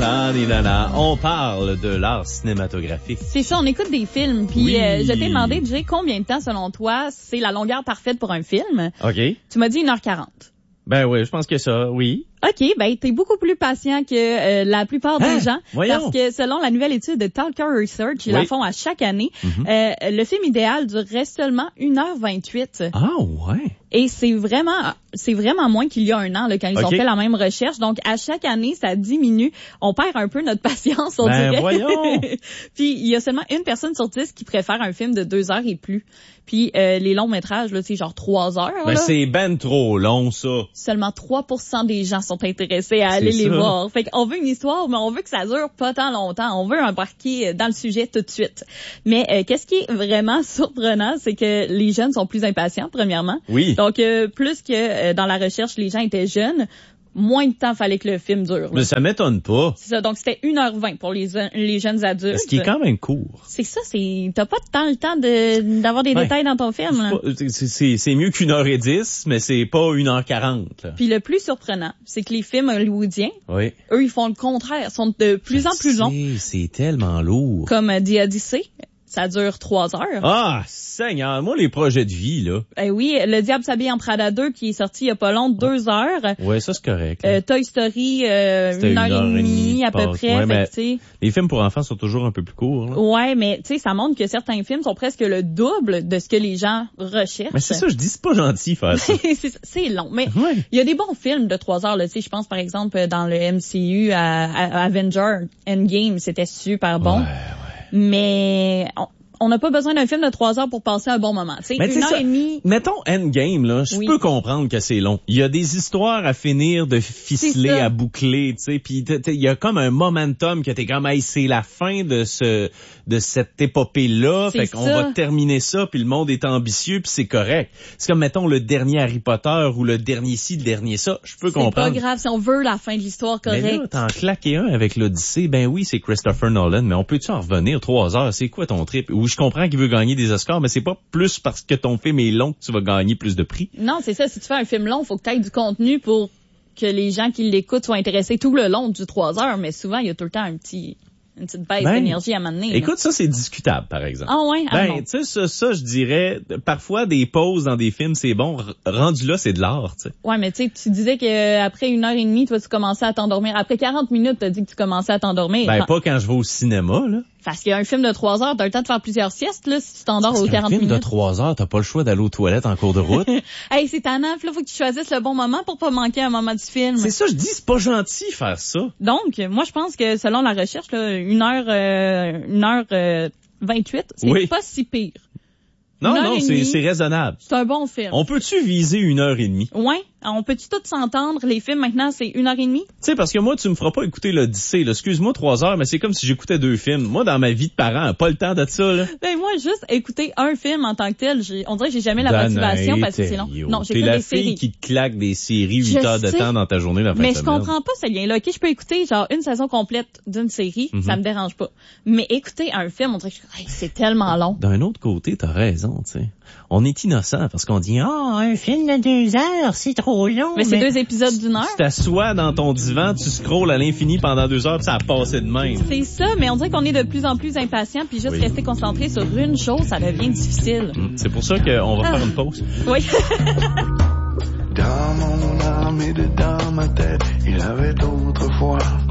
On parle de l'art cinématographique. C'est ça, on écoute des films. Puis je t'ai demandé, Jay, combien de temps, selon toi, c'est la longueur parfaite pour un film? OK. Tu m'as dit 1h40. Ben oui, je pense que ça, oui. OK, ben t'es beaucoup plus patient que la plupart des gens. Voyons. Parce que selon la nouvelle étude de Talker Research, ils la font à chaque année, le film idéal durerait seulement 1h28. Ah ouais. Et c'est vraiment moins qu'il y a un an là, quand ils ont fait la même recherche. Donc, à chaque année, ça diminue. On perd un peu notre patience, on dirait. Voyons. Puis, il y a seulement 1 personne sur 10 qui préfère un film de 2 heures et plus. Puis, les longs métrages, là, c'est genre 3 heures. Ben, là. c'est ben trop long, ça. Seulement 3% des gens sont intéressés à aller les voir. Fait qu'on veut une histoire, mais on veut que ça dure pas tant longtemps. On veut embarquer dans le sujet tout de suite. Mais qu'est-ce qui est vraiment surprenant, c'est que les jeunes sont plus impatients, premièrement. Oui. Donc, plus que dans la recherche, les gens étaient jeunes, moins de temps fallait que le film dure. Là. Mais ça m'étonne pas. C'est ça. Donc, c'était 1h20 pour les jeunes adultes. Ce qui est quand même court. C'est ça, t'as pas le temps d'avoir des détails dans ton film. Là. C'est mieux qu'1h10, mais c'est pas 1h40. Là. Puis le plus surprenant, c'est que les films hollywoodiens, eux, ils font le contraire, sont de plus en plus longs. C'est tellement lourd. Comme The Odyssey. Ça dure 3 heures. Ah, Seigneur, moi, les projets de vie, là. Oui, Le Diable s'habille en Prada 2, qui est sorti il y a pas long, 2 heures. Ouais, ça, c'est correct. Toy Story, 1h30 à peu près. Ouais, mais fait, les films pour enfants sont toujours un peu plus courts. Là. Ouais, mais tu sais, ça montre que certains films sont presque le double de ce que les gens recherchent. Mais c'est ça, je dis, c'est pas gentil faire ça. c'est long, mais il y a des bons films de 3 heures. Tu sais, je pense par exemple dans le MCU à Avengers Endgame, c'était super bon. Ouais. Mais on n'a pas besoin d'un film de 3 heures pour passer un bon moment. C'est 1h30. Mettons Endgame, là, je peux comprendre que c'est long. Il y a des histoires à finir de ficeler, à boucler, tu sais, puis il y a comme un momentum que t'es comme, hey, c'est la fin de cette épopée-là, fait qu'on va terminer ça, puis le monde est ambitieux, puis c'est correct. C'est comme, mettons, le dernier Harry Potter ou le dernier ci, le dernier ça, je peux comprendre. C'est pas grave si on veut la fin de l'histoire correcte. Mais là, t'en claquais un avec l'Odyssée, ben oui, c'est Christopher Nolan, mais on peut-tu en revenir 3 heures? C'est quoi ton trip? Je comprends qu'il veut gagner des Oscars, mais c'est pas plus parce que ton film est long que tu vas gagner plus de prix. Non, c'est ça. Si tu fais un film long, faut que tu aies du contenu pour que les gens qui l'écoutent soient intéressés tout le long du 3 heures. Mais souvent, il y a tout le temps une petite baisse d'énergie à m'amener. Écoute, ça, c'est discutable, par exemple. Ah ouais? Tu sais, ça, je dirais, parfois, des pauses dans des films, c'est bon. Rendu là, c'est de l'art, tu sais. Ouais, mais tu sais, tu disais qu'après 1h30, toi, tu commençais à t'endormir. Après 40 minutes, t'as dit que tu commençais à t'endormir. Ben, pas quand je vais au cinéma, là. Parce qu'il y a un film de 3 heures, t'as le temps de faire plusieurs siestes, là, si tu t'endors aux 40 minutes. Un film de 3 heures, t'as pas le choix d'aller aux toilettes en cours de route. Hey, c'est tannant, là, faut que tu choisisses le bon moment pour pas manquer un moment du film. C'est ça, je dis, c'est pas gentil faire ça. Donc, moi, je pense que selon la recherche, là, 1h28, c'est pas si pire. Non, c'est raisonnable. C'est un bon film. On peut-tu viser 1h30? Ouais. On peut-tu tous s'entendre? Les films, maintenant, c'est 1h30? Tu sais, parce que moi, tu me feras pas écouter l'Odyssée, là. Excuse-moi, 3 heures, mais c'est comme si j'écoutais 2 films. Moi, dans ma vie de parent, pas le temps de ça, là. Ben, moi, juste écouter un film en tant que tel, on dirait que j'ai jamais la motivation parce que c'est long. Non, j'écoute des séries. T'es la fille qui te claque des séries 8 heures de temps dans ta journée la fin de semaine. Mais je comprends pas ce lien-là. OK, je peux écouter, genre, une saison complète d'une série, ça me dérange pas. Mais écouter un film, on dirait que c'est tellement long. D'un autre côté, t'as raison, tu sais. On est innocent parce qu'on dit, un film de 2 heures, c'est trop long. Mais c'est 2 épisodes d'1 heure. Tu t'assois dans ton divan, tu scrolles à l'infini pendant 2 heures, puis ça a passé de même. C'est ça, mais on dirait qu'on est de plus en plus impatient, puis juste rester concentré sur une chose, ça devient difficile. C'est pour ça qu'on va faire une pause. Oui. Dans mon âme et dedans ma tête, il avait autrefois